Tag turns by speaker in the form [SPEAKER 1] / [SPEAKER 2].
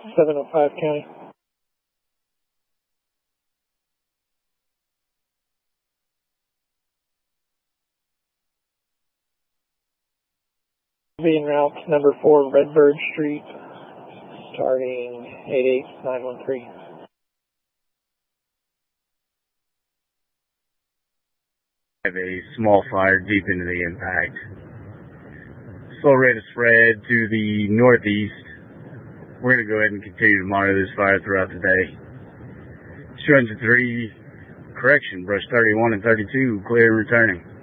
[SPEAKER 1] 705 County. Be en route to number 4 Redbird Street, starting 88913.
[SPEAKER 2] Have a small fire deep into the impact. Slow rate of spread to the northeast. We're going to go ahead and continue to monitor this fire throughout the day. 203, correction, brush 31 and 32, clear and returning.